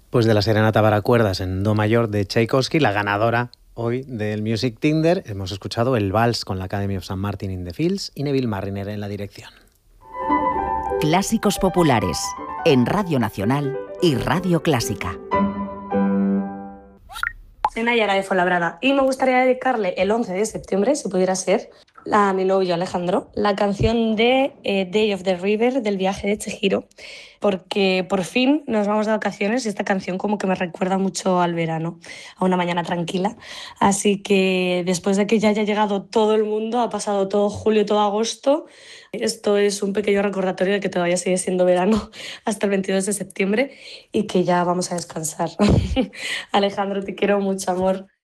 Pues de la Serenata para cuerdas en do mayor de Tchaikovsky, la ganadora hoy del Music Tinder, hemos escuchado el Vals con la Academy of St. Martin in the Fields y Neville Marriner en la dirección. Clásicos populares en Radio Nacional y Radio Clásica. Soy Nayara de Fuenlabrada y me gustaría dedicarle el 11 de septiembre, si pudiera ser, a mi novio Alejandro, la canción de Day of the River del viaje de Chihiro, porque por fin nos vamos de vacaciones y esta canción como que me recuerda mucho al verano, a una mañana tranquila. Así que después de que ya haya llegado todo el mundo, ha pasado todo julio, todo agosto, esto es un pequeño recordatorio de que todavía sigue siendo verano hasta el 22 de septiembre y que ya vamos a descansar. Alejandro, te quiero mucho, amor.